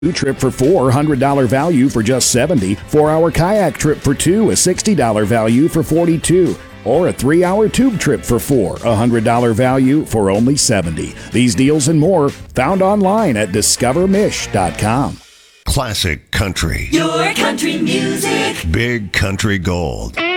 Trip for $4, $100 value for just $70. 4-hour kayak trip for $2, a $60 value for $42. Or a 3-hour tube trip for $4, $100 value for only $70. These deals and more found online at discovermish.com. Classic country. Your country music. Big Country Gold.